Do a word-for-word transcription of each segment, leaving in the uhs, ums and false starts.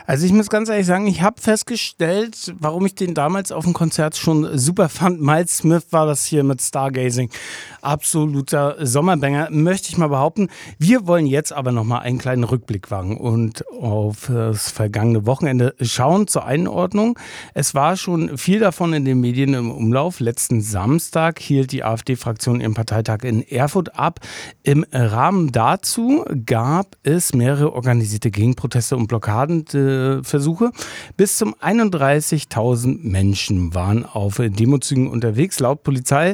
Also ich muss ganz ehrlich sagen, ich habe festgestellt, warum ich den damals auf dem Konzert schon super fand. Miles Smith war das hier mit Stargazing. Absoluter Sommerbanger, möchte ich mal behaupten. Wir wollen jetzt aber nochmal einen kleinen Rückblick wagen und auf das vergangene Wochenende schauen zur Einordnung. Es war schon viel davon in den Medien im Umlauf. Letzten Samstag hielt die AfD-Fraktion ihren Parteitag in Erfurt ab. Im Rahmen dazu gab es mehrere organisierte Gegenproteste und Blockadenversuche. Bis zum einunddreißigtausend Menschen waren auf Demozügen unterwegs. Laut Polizei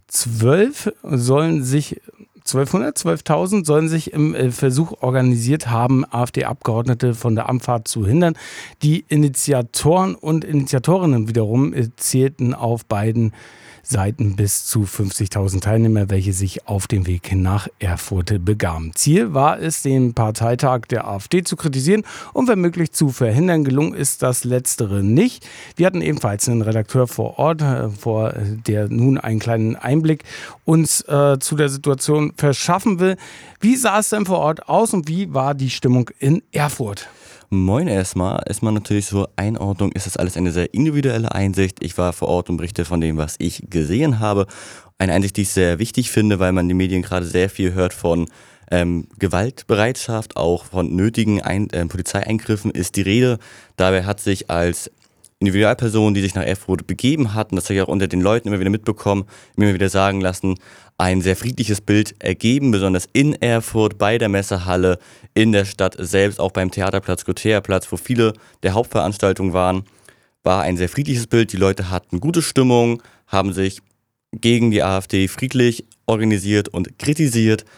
zwölf sollen sich zwölfhundert, zwölftausend sollen sich im Versuch organisiert haben, AfD-Abgeordnete von der Abfahrt zu hindern. Die Initiatoren und Initiatorinnen wiederum zählten auf beiden Seiten bis zu fünfzigtausend Teilnehmer, welche sich auf den Weg nach Erfurt begaben. Ziel war es, den Parteitag der AfD zu kritisieren und wenn möglich zu verhindern. Gelungen ist das Letztere nicht. Wir hatten ebenfalls einen Redakteur vor Ort, vor der nun einen kleinen Einblick uns äh, zu der Situation verschaffen will. Wie sah es denn vor Ort aus und wie war die Stimmung in Erfurt? Moin erstmal. Erstmal natürlich zur Einordnung ist das alles eine sehr individuelle Einsicht. Ich war vor Ort und berichte von dem, was ich gesehen habe. Eine Einsicht, die ich sehr wichtig finde, weil man in den Medien gerade sehr viel hört von ähm, Gewaltbereitschaft, auch von nötigen Ein- äh, Polizeieingriffen ist die Rede. Dabei hat sich als Individualperson, die sich nach Erfurt begeben hat, und das habe ich auch unter den Leuten immer wieder mitbekommen, immer wieder sagen lassen, ein sehr friedliches Bild ergeben, besonders in Erfurt, bei der Messehalle, in der Stadt selbst, auch beim Theaterplatz, Goetheaplatz, wo viele der Hauptveranstaltungen waren, war ein sehr friedliches Bild. Die Leute hatten gute Stimmung, haben sich gegen die AfD friedlich organisiert und kritisiert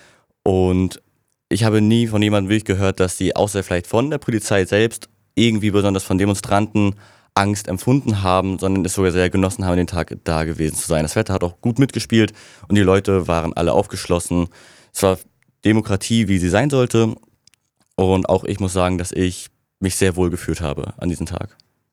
und ich habe nie von jemandem wirklich gehört, dass sie, außer vielleicht von der Polizei selbst, irgendwie besonders von Demonstranten Angst empfunden haben, sondern es sogar sehr genossen haben, den Tag da gewesen zu sein. Das Wetter hat auch gut mitgespielt und die Leute waren alle aufgeschlossen. Es war Demokratie, wie sie sein sollte. Und auch ich muss sagen, dass ich mich sehr wohl gefühlt habe an diesem Tag.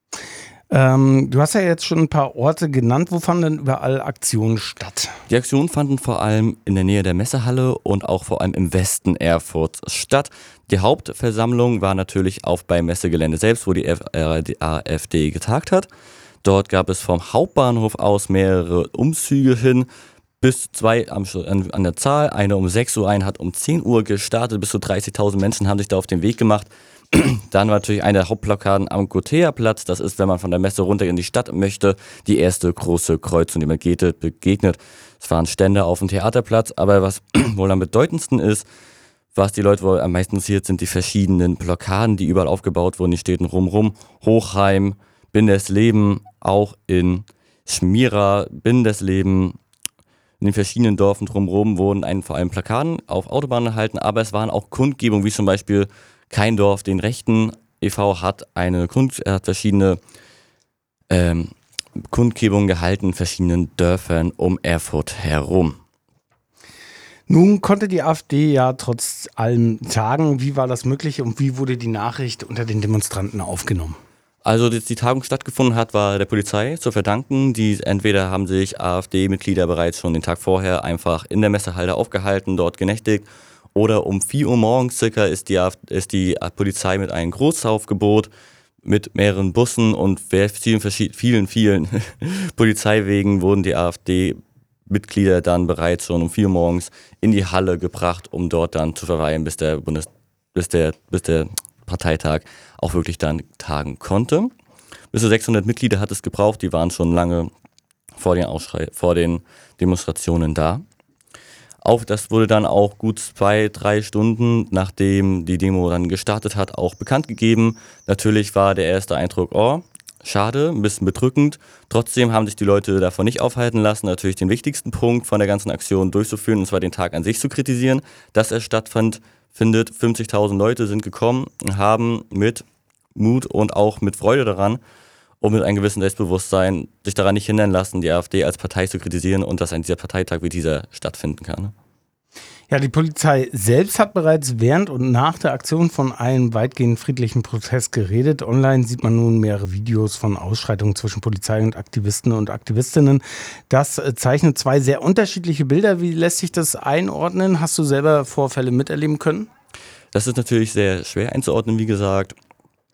Ähm, du hast ja jetzt schon ein paar Orte genannt. Wo fanden denn überall Aktionen statt? Die Aktionen fanden vor allem in der Nähe der Messehalle und auch vor allem im Westen Erfurts statt. Die Hauptversammlung war natürlich auch beim Messegelände selbst, wo die, F- äh, die AfD getagt hat. Dort gab es vom Hauptbahnhof aus mehrere Umzüge hin, bis zwei am, an, an der Zahl. Eine um sechs Uhr, eine hat um zehn Uhr gestartet. Bis zu dreißigtausend Menschen haben sich da auf den Weg gemacht. Dann war natürlich eine der Hauptblockaden am Goetheaplatz. Das ist, wenn man von der Messe runter in die Stadt möchte, die erste große Kreuzung, die man geht, begegnet. Es waren Stände auf dem Theaterplatz, aber was wohl am bedeutendsten ist, was die Leute wohl am meisten interessiert, sind die verschiedenen Blockaden, die überall aufgebaut wurden. Die Städten rumrum, Hochheim, Bindersleben, auch in Schmira, Bindersleben, in den verschiedenen Dörfern drumherum wurden ein, vor allem Plakaten auf Autobahnen erhalten, aber es waren auch Kundgebungen, wie zum Beispiel Kein Dorf den Rechten e V hat eine Kund, er hat verschiedene ähm, Kundgebungen gehalten in verschiedenen Dörfern um Erfurt herum. Nun konnte die AfD ja trotz allem tagen. Wie war das möglich und wie wurde die Nachricht unter den Demonstranten aufgenommen? Also, dass die Tagung stattgefunden hat, war der Polizei zu verdanken. Die entweder haben sich AfD-Mitglieder bereits schon den Tag vorher einfach in der Messehalle aufgehalten, dort genächtigt, oder um vier Uhr morgens circa ist die, ist die Polizei mit einem Großaufgebot mit mehreren Bussen und vielen, vielen, vielen Polizeiwegen wurden die AfD-Mitglieder dann bereits schon um vier Uhr morgens in die Halle gebracht, um dort dann zu verweilen, bis der Bundes, bis der, bis der Parteitag auch wirklich dann tagen konnte. Bis zu sechshundert Mitglieder hat es gebraucht, die waren schon lange vor den, Ausschrei- vor den Demonstrationen da. Auch das wurde dann auch gut zwei, drei Stunden, nachdem die Demo dann gestartet hat, auch bekannt gegeben. Natürlich war der erste Eindruck, oh, schade, ein bisschen bedrückend. Trotzdem haben sich die Leute davon nicht aufhalten lassen, natürlich den wichtigsten Punkt von der ganzen Aktion durchzuführen, und zwar den Tag an sich zu kritisieren, dass er stattfand. Findet, fünfzigtausend Leute sind gekommen und haben mit Mut und auch mit Freude daran und mit einem gewissen Selbstbewusstsein sich daran nicht hindern lassen, die AfD als Partei zu kritisieren und dass ein dieser Parteitag wie dieser stattfinden kann. Ja, die Polizei selbst hat bereits während und nach der Aktion von einem weitgehend friedlichen Protest geredet. Online sieht man nun mehrere Videos von Ausschreitungen zwischen Polizei und Aktivisten und Aktivistinnen. Das zeichnet zwei sehr unterschiedliche Bilder. Wie lässt sich das einordnen? Hast du selber Vorfälle miterleben können? Das ist natürlich sehr schwer einzuordnen, wie gesagt.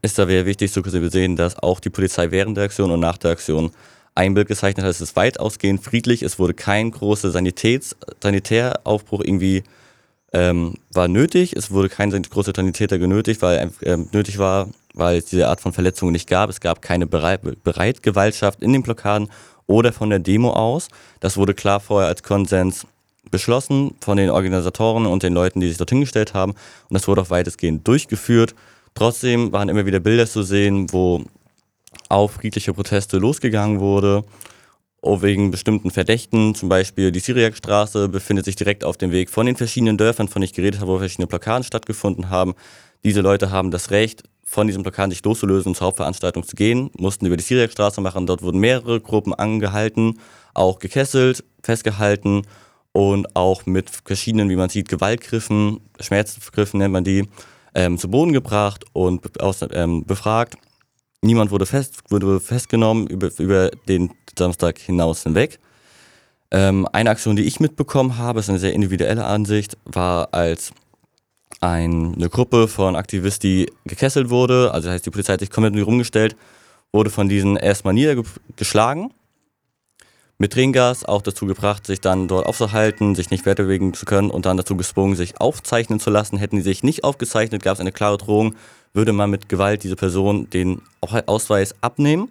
ist da sehr wichtig zu sehen, dass auch die Polizei während der Aktion und nach der Aktion ein Bild gezeichnet hat. Es ist weitausgehend friedlich, es wurde kein großer Sanitäts Sanitäraufbruch irgendwie ähm, war nötig, es wurde kein großer Sanitäter genötigt, weil ähm, nötig war, weil es diese Art von Verletzungen nicht gab. Es gab keine Bereit Bereitgewaltschaft in den Blockaden oder von der Demo aus. Das wurde klar vorher als Konsens beschlossen von den Organisatoren und den Leuten, die sich dorthin gestellt haben. Und das wurde auch weitestgehend durchgeführt. Trotzdem waren immer wieder Bilder zu sehen, wo auf friedliche Proteste losgegangen wurde, wegen bestimmten Verdächten. Zum Beispiel die Syriakstraße befindet sich direkt auf dem Weg von den verschiedenen Dörfern, von denen ich geredet habe, wo verschiedene Blockaden stattgefunden haben. Diese Leute haben das Recht, von diesen Blockaden sich loszulösen und zur Hauptveranstaltung zu gehen, mussten über die Syriakstraße machen. Dort wurden mehrere Gruppen angehalten, auch gekesselt, festgehalten und auch mit verschiedenen, wie man sieht, Gewaltgriffen, Schmerzgriffen nennt man die, ähm, zu Boden gebracht und aus, ähm, befragt. Niemand wurde, fest, wurde festgenommen über, über den Samstag hinaus hinweg. Ähm, eine Aktion, die ich mitbekommen habe, ist eine sehr individuelle Ansicht, war als ein, eine Gruppe von Aktivisten, die gekesselt wurde, also das heißt, die Polizei hat sich komplett rumgestellt, wurde von diesen erstmal niedergeschlagen, mit Tränengas auch dazu gebracht, sich dann dort aufzuhalten, sich nicht weiterbewegen zu können und dann dazu gezwungen, sich aufzeichnen zu lassen. Hätten die sich nicht aufgezeichnet, gab es eine klare Drohung, würde man mit Gewalt diese Person den Ausweis abnehmen.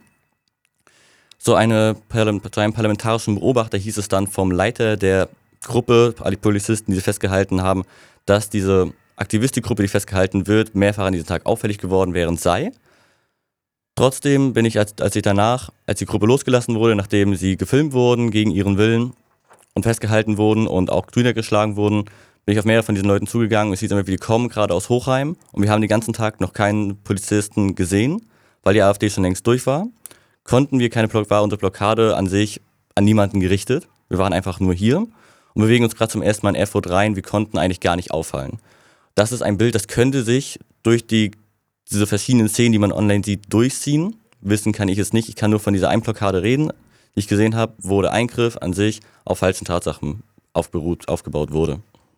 So eine, so einen parlamentarischen Beobachter hieß es dann vom Leiter der Gruppe, alle Polizisten, die sie festgehalten haben, dass diese Aktivistengruppe, die festgehalten wird, mehrfach an diesem Tag auffällig geworden wären sei. Trotzdem bin ich, als, als ich danach, als die Gruppe losgelassen wurde, nachdem sie gefilmt wurden, gegen ihren Willen und festgehalten wurden und auch niedergeschlagen wurden, bin ich auf mehrere von diesen Leuten zugegangen. Es hieß immer, wie die kommen, gerade aus Hochheim. Und wir haben den ganzen Tag noch keinen Polizisten gesehen, weil die AfD schon längst durch war. Konnten wir keine Block war unsere Blockade an sich an niemanden gerichtet. Wir waren einfach nur hier und bewegen uns gerade zum ersten Mal in Erfurt rein. Wir konnten eigentlich gar nicht auffallen. Das ist ein Bild, das könnte sich durch die, diese verschiedenen Szenen, die man online sieht, durchziehen. Wissen kann ich es nicht. Ich kann nur von dieser einen Blockade reden, die ich gesehen habe, wo der Eingriff an sich auf falschen Tatsachen aufberuht, aufgebaut wurde.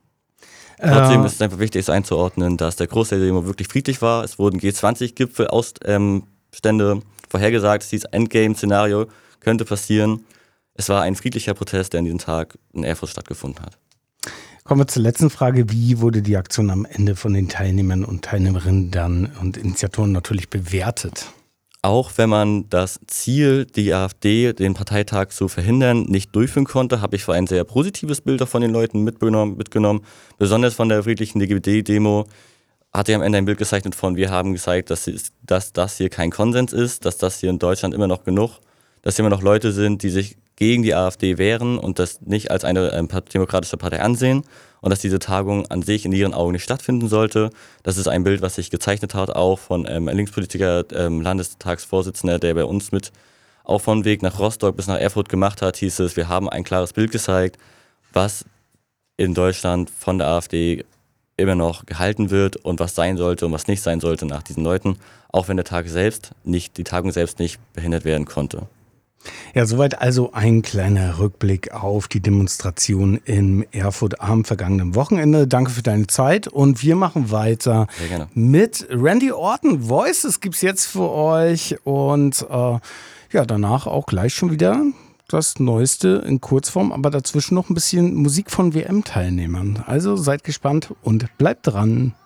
Trotzdem äh, ist es einfach wichtig, es einzuordnen, dass der Großteil der Demo wirklich friedlich war. Es wurden G zwanzig-Gipfelausstände ähm, vorhergesagt. Dieses Endgame-Szenario könnte passieren. Es war ein friedlicher Protest, der an diesem Tag in Erfurt stattgefunden hat. Kommen wir zur letzten Frage. Wie wurde die Aktion am Ende von den Teilnehmern und Teilnehmerinnen dann und Initiatoren natürlich bewertet? Auch wenn man das Ziel, die AfD, den Parteitag zu verhindern, nicht durchführen konnte, habe ich für ein sehr positives Bild auch von den Leuten mitgenommen. mitgenommen. Besonders von der friedlichen D G B D-Demo hat sich am Ende ein Bild gezeichnet von, wir haben gezeigt, dass, dass das hier kein Konsens ist, dass das hier in Deutschland immer noch genug, dass hier immer noch Leute sind, die sich gegen die AfD wehren und das nicht als eine ähm, demokratische Partei ansehen und dass diese Tagung an sich in ihren Augen nicht stattfinden sollte. Das ist ein Bild, was sich gezeichnet hat, auch von ähm, einem Linkspolitiker, ähm, Landestagsvorsitzender, der bei uns mit auch von Weg nach Rostock bis nach Erfurt gemacht hat, hieß es, wir haben ein klares Bild gezeigt, was in Deutschland von der AfD immer noch gehalten wird und was sein sollte und was nicht sein sollte nach diesen Leuten, auch wenn der Tag selbst nicht, die Tagung selbst nicht behindert werden konnte. Ja, soweit also ein kleiner Rückblick auf die Demonstration in Erfurt am vergangenen Wochenende. Danke für deine Zeit und wir machen weiter mit Randy Orton. Voices gibt's jetzt für euch und äh, ja, danach auch gleich schon wieder das Neueste in Kurzform, aber dazwischen noch ein bisschen Musik von W M-Teilnehmern. Also seid gespannt und bleibt dran.